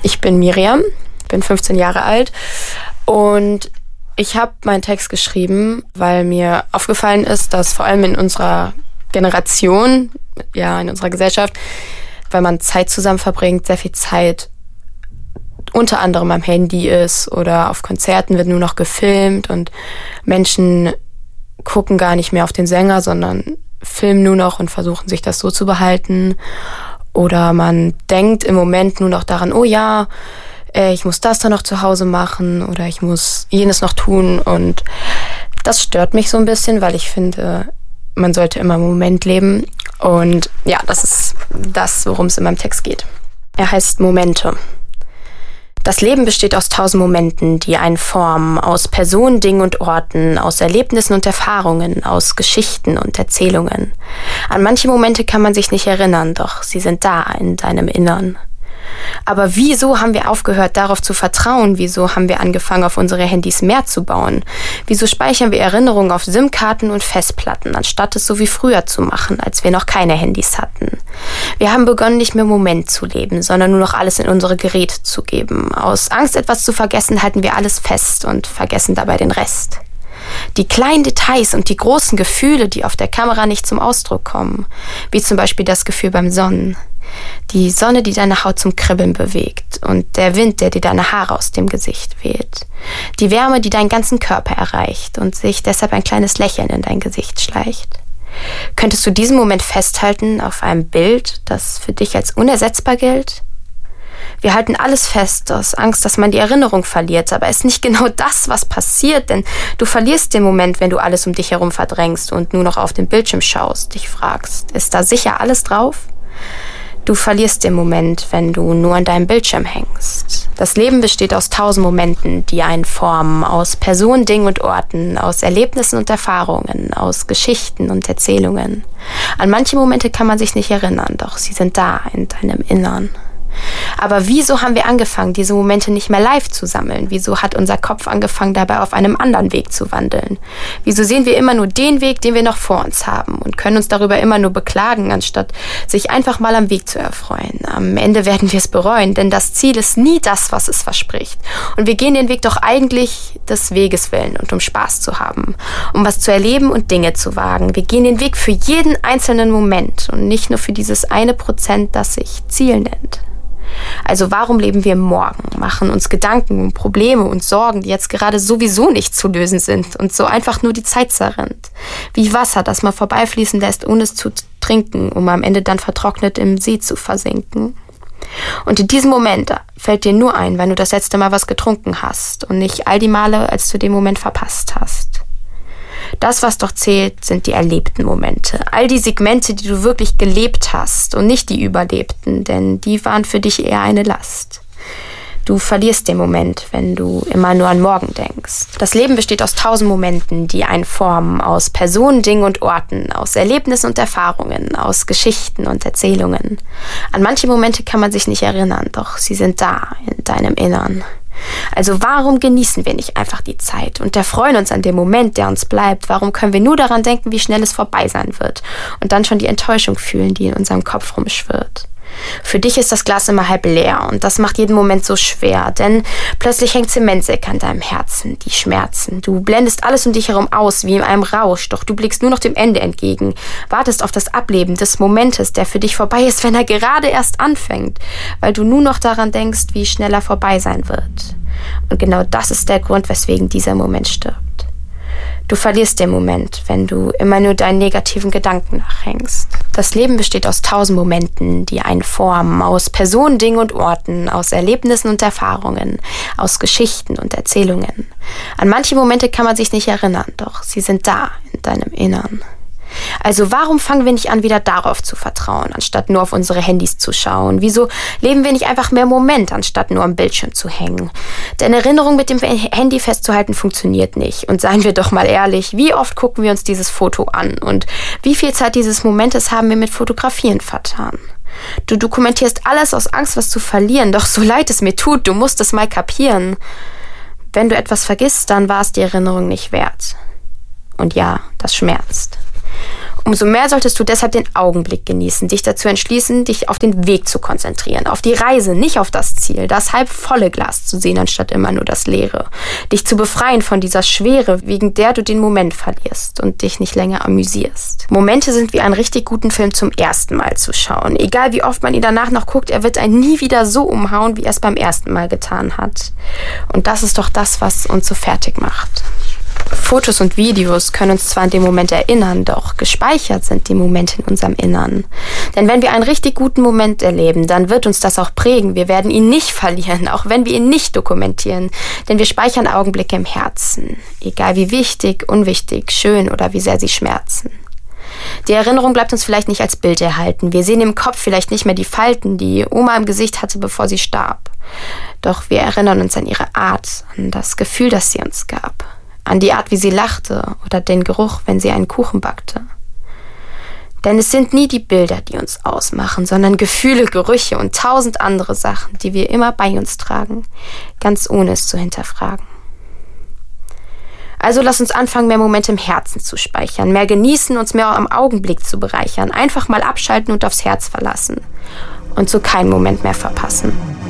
Ich bin Miriam, bin 15 Jahre alt und ich habe meinen Text geschrieben, weil mir aufgefallen ist, dass vor allem in unserer Generation, ja, in unserer Gesellschaft, weil man Zeit zusammen verbringt, sehr viel Zeit unter anderem am Handy ist oder auf Konzerten wird nur noch gefilmt und Menschen gucken gar nicht mehr auf den Sänger, sondern filmen nur noch und versuchen sich das so zu behalten. Oder man denkt im Moment nur noch daran, oh ja, ich muss das dann noch zu Hause machen oder ich muss jenes noch tun. Und das stört mich so ein bisschen, weil ich finde, man sollte immer im Moment leben. Und ja, das ist das, worum es in meinem Text geht. Er heißt Momente. Das Leben besteht aus 1000 Momenten, die einen formen, aus Personen, Dingen und Orten, aus Erlebnissen und Erfahrungen, aus Geschichten und Erzählungen. An manche Momente kann man sich nicht erinnern, doch sie sind da in deinem Innern. Aber wieso haben wir aufgehört, darauf zu vertrauen? Wieso haben wir angefangen, auf unsere Handys mehr zu bauen? Wieso speichern wir Erinnerungen auf SIM-Karten und Festplatten, anstatt es so wie früher zu machen, als wir noch keine Handys hatten? Wir haben begonnen, nicht mehr im Moment zu leben, sondern nur noch alles in unsere Geräte zu geben. Aus Angst, etwas zu vergessen, halten wir alles fest und vergessen dabei den Rest. Die kleinen Details und die großen Gefühle, die auf der Kamera nicht zum Ausdruck kommen, wie zum Beispiel das Gefühl beim Sonnen. Die Sonne, die deine Haut zum Kribbeln bewegt und der Wind, der dir deine Haare aus dem Gesicht weht. Die Wärme, die deinen ganzen Körper erreicht und sich deshalb ein kleines Lächeln in dein Gesicht schleicht. Könntest du diesen Moment festhalten auf einem Bild, das für dich als unersetzbar gilt? Wir halten alles fest aus Angst, dass man die Erinnerung verliert, aber es ist nicht genau das, was passiert, denn du verlierst den Moment, wenn du alles um dich herum verdrängst und nur noch auf den Bildschirm schaust, dich fragst, ist da sicher alles drauf? Du verlierst den Moment, wenn du nur an deinem Bildschirm hängst. Das Leben besteht aus 1000 Momenten, die einen formen, aus Personen, Dingen und Orten, aus Erlebnissen und Erfahrungen, aus Geschichten und Erzählungen. An manche Momente kann man sich nicht erinnern, doch sie sind da in deinem Innern. Aber wieso haben wir angefangen, diese Momente nicht mehr live zu sammeln? Wieso hat unser Kopf angefangen, dabei auf einem anderen Weg zu wandeln? Wieso sehen wir immer nur den Weg, den wir noch vor uns haben und können uns darüber immer nur beklagen, anstatt sich einfach mal am Weg zu erfreuen? Am Ende werden wir es bereuen, denn das Ziel ist nie das, was es verspricht. Und wir gehen den Weg doch eigentlich des Weges willen und um Spaß zu haben, um was zu erleben und Dinge zu wagen. Wir gehen den Weg für jeden einzelnen Moment und nicht nur für dieses 1%, das sich Ziel nennt. Also warum leben wir morgen, machen uns Gedanken um Probleme und Sorgen, die jetzt gerade sowieso nicht zu lösen sind und so einfach nur die Zeit zerrinnt? Wie Wasser, das man vorbeifließen lässt, ohne es zu trinken, um am Ende dann vertrocknet im See zu versinken. Und in diesem Moment fällt dir nur ein, wenn du das letzte Mal was getrunken hast und nicht all die Male, als du den Moment verpasst hast. Das, was doch zählt, sind die erlebten Momente. All die Segmente, die du wirklich gelebt hast und nicht die überlebten, denn die waren für dich eher eine Last. Du verlierst den Moment, wenn du immer nur an morgen denkst. Das Leben besteht aus 1000 Momenten, die einen formen, aus Personen, Dingen und Orten, aus Erlebnissen und Erfahrungen, aus Geschichten und Erzählungen. An manche Momente kann man sich nicht erinnern, doch sie sind da in deinem Innern. Also warum genießen wir nicht einfach die Zeit und erfreuen uns an dem Moment, der uns bleibt? Warum können wir nur daran denken, wie schnell es vorbei sein wird und dann schon die Enttäuschung fühlen, die in unserem Kopf rumschwirrt? Für dich ist das Glas immer halb leer und das macht jeden Moment so schwer, denn plötzlich hängt Zementsäcke an deinem Herzen, die schmerzen. Du blendest alles um dich herum aus, wie in einem Rausch, doch du blickst nur noch dem Ende entgegen, wartest auf das Ableben des Momentes, der für dich vorbei ist, wenn er gerade erst anfängt, weil du nur noch daran denkst, wie schnell er vorbei sein wird. Und genau das ist der Grund, weswegen dieser Moment stirbt. Du verlierst den Moment, wenn du immer nur deinen negativen Gedanken nachhängst. Das Leben besteht aus 1000 Momenten, die einen formen, aus Personen, Dingen und Orten, aus Erlebnissen und Erfahrungen, aus Geschichten und Erzählungen. An manche Momente kann man sich nicht erinnern, doch sie sind da in deinem Innern. Also warum fangen wir nicht an, wieder darauf zu vertrauen, anstatt nur auf unsere Handys zu schauen? Wieso leben wir nicht einfach mehr im Moment, anstatt nur am Bildschirm zu hängen? Denn Erinnerung mit dem Handy festzuhalten funktioniert nicht. Und seien wir doch mal ehrlich, wie oft gucken wir uns dieses Foto an? Und wie viel Zeit dieses Momentes haben wir mit Fotografieren vertan? Du dokumentierst alles aus Angst, was zu verlieren, doch so leid es mir tut, du musst es mal kapieren. Wenn du etwas vergisst, dann war es die Erinnerung nicht wert. Und ja, das schmerzt. Umso mehr solltest du deshalb den Augenblick genießen, dich dazu entschließen, dich auf den Weg zu konzentrieren, auf die Reise, nicht auf das Ziel, das halb volle Glas zu sehen, anstatt immer nur das Leere. Dich zu befreien von dieser Schwere, wegen der du den Moment verlierst und dich nicht länger amüsierst. Momente sind wie einen richtig guten Film zum ersten Mal zu schauen. Egal wie oft man ihn danach noch guckt, er wird einen nie wieder so umhauen, wie er es beim ersten Mal getan hat. Und das ist doch das, was uns so fertig macht. Fotos und Videos können uns zwar an den Moment erinnern, doch gespeichert sind die Momente in unserem Innern. Denn wenn wir einen richtig guten Moment erleben, dann wird uns das auch prägen. Wir werden ihn nicht verlieren, auch wenn wir ihn nicht dokumentieren. Denn wir speichern Augenblicke im Herzen, egal wie wichtig, unwichtig, schön oder wie sehr sie schmerzen. Die Erinnerung bleibt uns vielleicht nicht als Bild erhalten. Wir sehen im Kopf vielleicht nicht mehr die Falten, die Oma im Gesicht hatte, bevor sie starb. Doch wir erinnern uns an ihre Art, an das Gefühl, das sie uns gab. An die Art, wie sie lachte oder den Geruch, wenn sie einen Kuchen backte. Denn es sind nie die Bilder, die uns ausmachen, sondern Gefühle, Gerüche und 1000 andere Sachen, die wir immer bei uns tragen, ganz ohne es zu hinterfragen. Also lass uns anfangen, mehr Momente im Herzen zu speichern, mehr genießen, uns mehr am Augenblick zu bereichern, einfach mal abschalten und aufs Herz verlassen und so keinen Moment mehr verpassen.